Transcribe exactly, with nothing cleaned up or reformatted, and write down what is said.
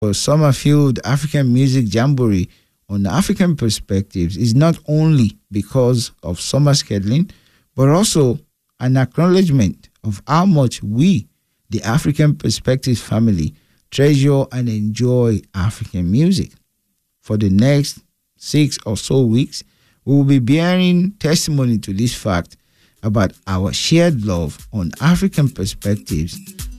For Summerfield African Music Jamboree on African Perspectives is not only because of summer scheduling, but also an acknowledgement of how much we, the African Perspectives family, treasure and enjoy African music. For the next six or so weeks, we will be bearing testimony to this fact about our shared love on African Perspectives